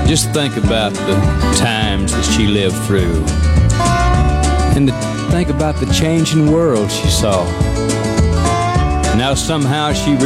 Just think about the times that she lived through, and think about the changing world she saw. Now somehow she